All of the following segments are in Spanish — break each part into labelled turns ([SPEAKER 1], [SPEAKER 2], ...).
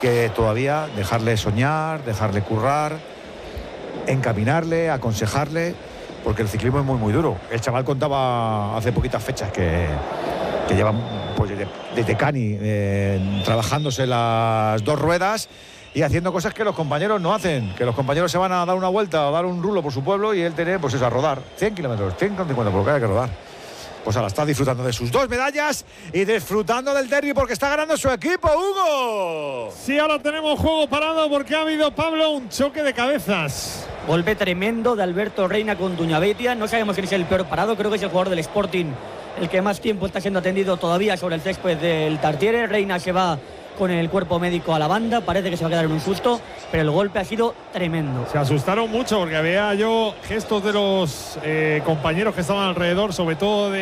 [SPEAKER 1] que todavía dejarle soñar, dejarle currar, encaminarle, aconsejarle, porque el ciclismo es muy muy duro. El chaval contaba hace poquitas fechas que llevan pues desde Cani trabajándose las dos ruedas y haciendo cosas que los compañeros no hacen, que los compañeros se van a dar una vuelta o dar un rulo por su pueblo y él tiene pues eso, a rodar 100 kilómetros, 150 por lo que hay que rodar. Pues ahora está disfrutando de sus 2 medallas y disfrutando del derbi porque está ganando su equipo, Hugo.
[SPEAKER 2] Sí, ahora tenemos juego parado porque ha habido, Pablo, un choque de cabezas.
[SPEAKER 3] Golpe tremendo de Alberto Reina con Duñabeitia. No sabemos quién es el peor parado, creo que es el jugador del Sporting el que más tiempo está siendo atendido todavía sobre el césped del Tartiere. Reina se va con el cuerpo médico a la banda, parece que se va a quedar en un susto, pero el golpe ha sido tremendo.
[SPEAKER 2] Se asustaron mucho porque había yo gestos de los compañeros que estaban alrededor, sobre todo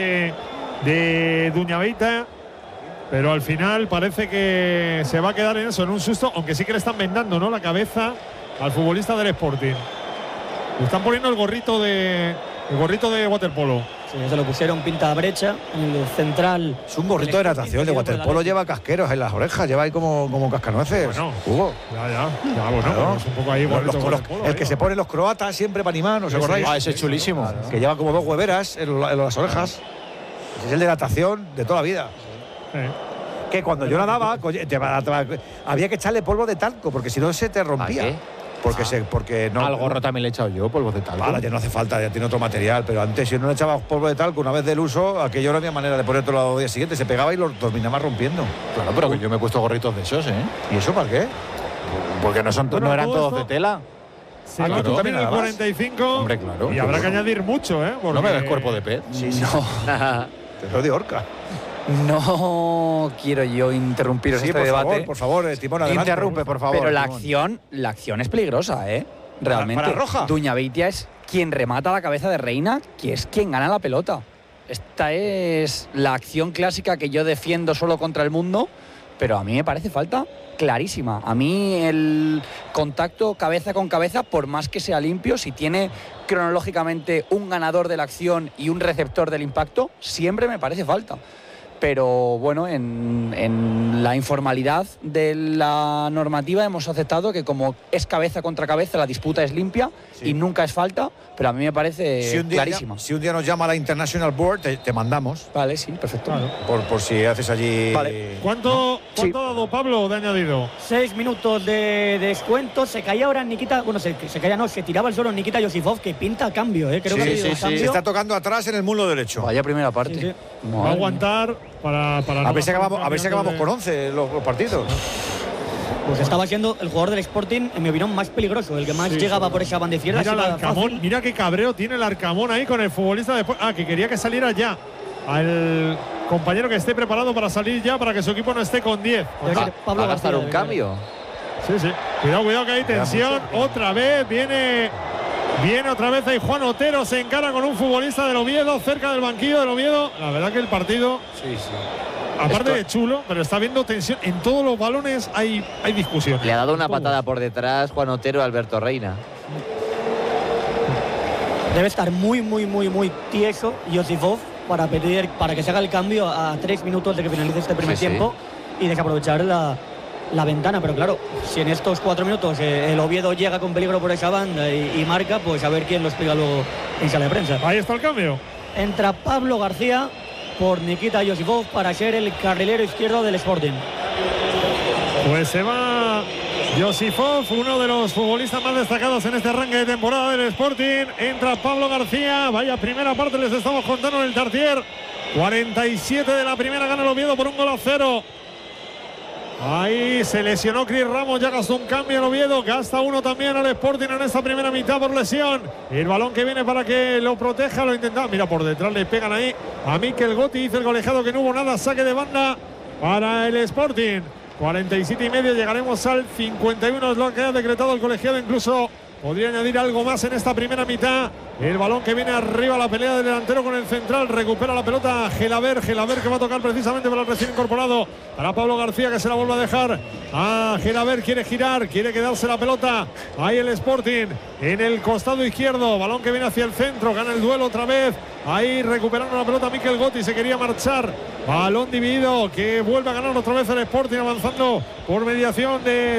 [SPEAKER 2] de Duñabeitia, pero al final parece que se va a quedar en eso, en un susto, aunque sí que le están vendando, ¿no?, la cabeza al futbolista del Sporting. Le están poniendo el gorrito de waterpolo.
[SPEAKER 3] Sí, se lo pusieron pinta brecha en el central.
[SPEAKER 1] Es un gorrito de natación, de waterpolo, lleva casqueros en las orejas, lleva ahí como cascanueces.
[SPEAKER 2] Bueno,
[SPEAKER 1] Hugo.
[SPEAKER 2] Ya, bueno, claro. Es un poco ahí
[SPEAKER 1] el que se pone los croatas siempre para animar, ¿os acordáis?
[SPEAKER 4] Ese es chulísimo.
[SPEAKER 1] Claro. Que lleva como 2 hueveras en las orejas. Ese es el de natación de toda la vida. Que cuando yo nadaba, había que echarle polvo de talco, porque si no se te rompía.
[SPEAKER 4] ¿Qué?
[SPEAKER 1] Porque no.
[SPEAKER 4] Al gorro también le he echado yo polvo de talco.
[SPEAKER 1] Ahora ya no hace falta, ya tiene otro material, pero antes si no le echabas polvo de talco una vez del uso, aquello no había manera de ponértelo al día siguiente, se pegaba y lo terminaba rompiendo.
[SPEAKER 4] Claro, pero yo me he puesto gorritos de esos, ¿eh?
[SPEAKER 1] ¿Y eso para qué?
[SPEAKER 4] Porque no eran todos de tela.
[SPEAKER 2] Se va
[SPEAKER 1] tú también
[SPEAKER 2] el
[SPEAKER 1] nadabas.
[SPEAKER 2] 45.
[SPEAKER 4] Hombre, claro.
[SPEAKER 2] Y habrá que añadir mucho, ¿eh?
[SPEAKER 4] ¿No me ves cuerpo de pez?
[SPEAKER 1] Sí. Pero de orca.
[SPEAKER 5] No quiero yo interrumpiros este debate.
[SPEAKER 1] Por favor, Timón, adelante.
[SPEAKER 4] Interrumpe, por favor.
[SPEAKER 5] Pero la
[SPEAKER 4] Timón.
[SPEAKER 5] acción es peligrosa, ¿eh? Realmente.
[SPEAKER 1] ¿Para roja?
[SPEAKER 5] Duñabeitia es quien remata la cabeza de Reina, que es quien gana la pelota. Esta es la acción clásica que yo defiendo solo contra el mundo, pero a mí me parece falta clarísima. A mí el contacto cabeza con cabeza, por más que sea limpio, si tiene cronológicamente un ganador de la acción y un receptor del impacto, siempre me parece falta. Pero bueno, en la informalidad de la normativa hemos aceptado que como es cabeza contra cabeza, la disputa es limpia y nunca es falta, pero a mí me parece clarísima.
[SPEAKER 1] Si un día nos llama la International Board, te mandamos.
[SPEAKER 5] Vale, sí, perfecto.
[SPEAKER 2] Claro.
[SPEAKER 1] Por si haces allí.
[SPEAKER 5] Vale.
[SPEAKER 2] ¿Cuánto ha dado Pablo de añadido?
[SPEAKER 3] 6 minutos de descuento. Se caía ahora Nikita. Bueno, se caía, no, se tiraba el suelo Nikita Yosifov, que pinta cambio, ¿eh? Creo que ha habido cambio.
[SPEAKER 1] Se está tocando atrás en el muslo derecho.
[SPEAKER 5] Vaya primera parte.
[SPEAKER 3] Sí.
[SPEAKER 2] Va a aguantar para
[SPEAKER 1] a ver si acabamos con 11 los partidos.
[SPEAKER 3] Pues estaba siendo el jugador del Sporting, en mi opinión, más peligroso, el que más llegaba por esa banda izquierda.
[SPEAKER 2] Mira el Arcamón, mira qué cabreo tiene el Arcamón ahí con el futbolista después. Que quería que saliera ya. Al compañero que esté preparado para salir ya, para que su equipo no esté con 10.
[SPEAKER 4] ¿Va a gastar un cambio?
[SPEAKER 2] Sí. Cuidado que hay tensión. Otra vez viene otra vez ahí Juan Otero, se encara con un futbolista del Oviedo, cerca del banquillo del Oviedo. La verdad que el partido, aparte de chulo, pero está viendo tensión. En todos los balones hay discusión.
[SPEAKER 6] Le ha dado una patada por detrás Juan Otero a Alberto Reina.
[SPEAKER 3] Debe estar muy tieso Yosifov para que se haga el cambio a 3 minutos de que finalice este primer tiempo y desaprovechar la ventana. Pero claro, si en estos 4 minutos el Oviedo llega con peligro por esa banda y marca, pues a ver quién lo explica luego en sala de prensa.
[SPEAKER 2] Ahí está el cambio.
[SPEAKER 3] Entra Pablo García por Nikita Yosifov para ser el carrilero izquierdo del Sporting.
[SPEAKER 2] Pues se va Yosifov, uno de los futbolistas más destacados en este arranque de temporada del Sporting. Entra Pablo García. Vaya primera parte les estamos contando en el Tartier. 47 de la primera, gana el Oviedo por 1-0. Ahí se lesionó Cris Ramos, ya gastó un cambio en Oviedo, gasta uno también al Sporting en esta primera mitad por lesión. El balón que viene para que lo proteja, lo intenta. Mira, por detrás le pegan ahí a Mikel Gotti, dice el colegiado que no hubo nada, saque de banda para el Sporting. 47 y medio, llegaremos al 51, es lo que ha decretado el colegiado, incluso podría añadir algo más en esta primera mitad. El balón que viene arriba, la pelea del delantero con el central, recupera la pelota Gelaber que va a tocar precisamente para el recién incorporado, para Pablo García, que se la vuelve a dejar a Gelaber, quiere girar, quiere quedarse la pelota, ahí el Sporting en el costado izquierdo, balón que viene hacia el centro, gana el duelo otra vez, ahí recuperando la pelota Mikel Gotti, se quería marchar, balón dividido que vuelve a ganar otra vez el Sporting, avanzando por mediación de